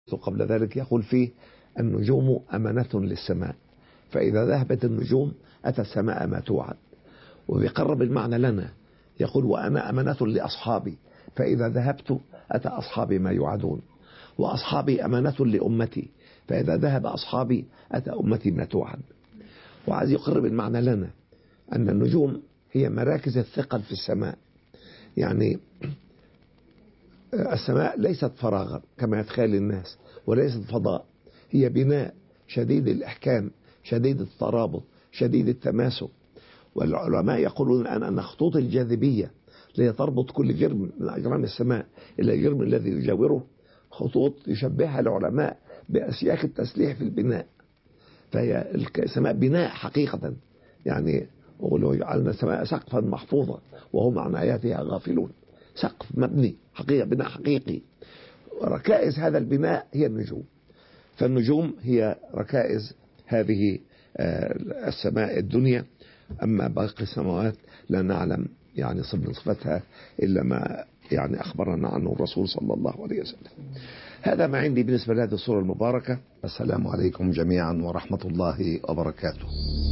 قبل ذلك يقول فيه: النجوم أمانة للسماء، فإذا ذهبت النجوم أتى السماء ما توعد. وبيقرب المعنى لنا، يقول: وأنا أمانة لأصحابي، فإذا ذهبت أتى أصحابي ما يوعدون. وأصحابي أمانة لأمتي، فإذا ذهب أصحابي أتى أمتي ما توعد. وعايز يقرب المعنى لنا أن النجوم هي مراكز الثقل في السماء. يعني السماء ليست فراغا كما يتخيل الناس، وليست فضاء، هي بناء شديد الإحكام، شديد الترابط، شديد التماسك. والعلماء يقولون الآن أن خطوط الجاذبية التي تربط كل جرم من أجرام السماء إلى الجرم الذي يجاوره خطوط يشبهها العلماء بأسياخ التسليح في البناء. فهي السماء بناء حقيقة، يعني يقولوا: جعلنا السماء سقفا محفوظا وهم عن آياتها غافلون. سقف مبني حقيقة، بناء حقيقي. ركائز هذا البناء هي النجوم. فالنجوم هي ركائز هذه السماء الدنيا. أما باقي السماوات لا نعلم يعني صفتها إلا ما يعني أخبرنا عنه الرسول صلى الله عليه وسلم. هذا ما عندي بالنسبة لهذه السورة المباركة. السلام عليكم جميعا ورحمة الله وبركاته.